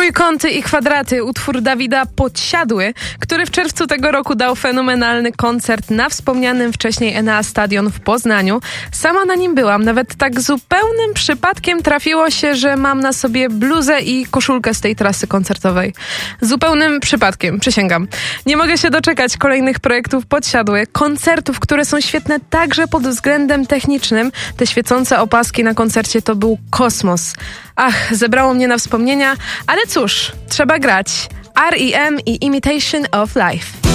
Trójkąty i kwadraty, utwór Dawida Podsiadły, który w czerwcu tego roku dał fenomenalny koncert na wspomnianym wcześniej Enea Stadion w Poznaniu. Sama na nim byłam, nawet tak zupełnym przypadkiem trafiło się, że mam na sobie bluzę i koszulkę z tej trasy koncertowej. Zupełnym przypadkiem, przysięgam. Nie mogę się doczekać kolejnych projektów Podsiadły, koncertów, które są świetne także pod względem technicznym. Te świecące opaski na koncercie to był kosmos. Ach, zebrało mnie na wspomnienia, ale cóż, trzeba grać. R.E.M. i Imitation of Life.